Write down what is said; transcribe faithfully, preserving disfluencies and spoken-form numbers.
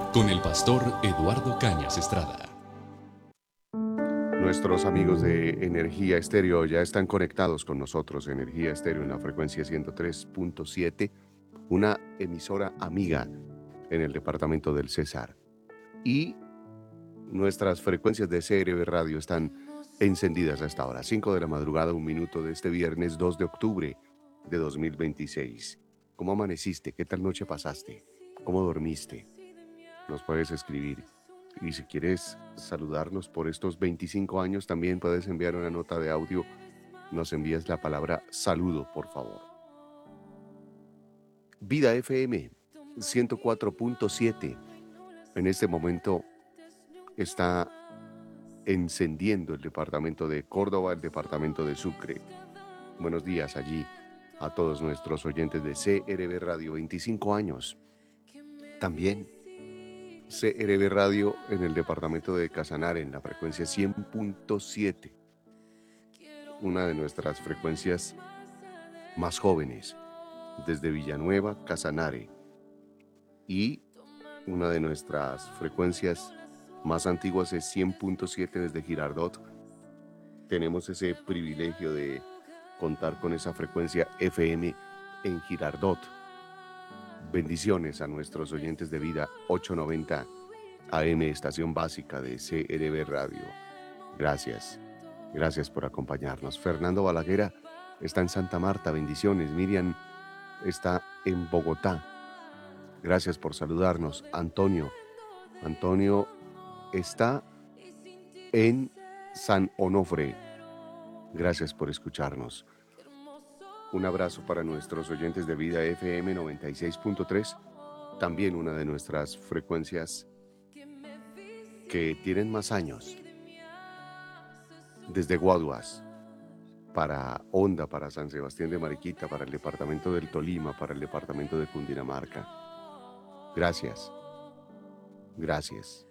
con el pastor Eduardo Cañas Estrada. Nuestros amigos de Energía Estéreo ya están conectados con nosotros. Energía Estéreo en la frecuencia ciento tres punto siete, una emisora amiga en el departamento del Cesar. Y nuestras frecuencias de C R B Radio están encendidas hasta ahora. cinco de la madrugada, un minuto de este viernes dos de octubre de dos mil veintiséis. ¿Cómo amaneciste? ¿Qué tal noche pasaste? ¿Cómo dormiste? Nos puedes escribir. Y si quieres saludarnos por estos veinticinco años, también puedes enviar una nota de audio. Nos envías la palabra saludo, por favor. Vida F M ciento cuatro punto siete. En este momento está encendiendo el departamento de Córdoba, el departamento de Sucre. Buenos días allí a todos nuestros oyentes de C R B Radio, veinticinco años. También C R B Radio en el departamento de Casanare, en la frecuencia cien punto siete, una de nuestras frecuencias más jóvenes, desde Villanueva, Casanare, y una de nuestras frecuencias más antiguas es cien punto siete desde Girardot. Tenemos ese privilegio de contar con esa frecuencia F M en Girardot. Bendiciones a nuestros oyentes de Vida ochocientos noventa A M, estación básica de C R B Radio. Gracias, gracias por acompañarnos. Fernando Balaguer está en Santa Marta, bendiciones. Miriam está en Bogotá. Gracias por saludarnos. Antonio, Antonio está en San Onofre. Gracias por escucharnos. Un abrazo para nuestros oyentes de Vida F M noventa y seis punto tres, también una de nuestras frecuencias que tienen más años. Desde Guaduas, para Honda, para San Sebastián de Mariquita, para el departamento del Tolima, para el departamento de Cundinamarca. Gracias. Gracias.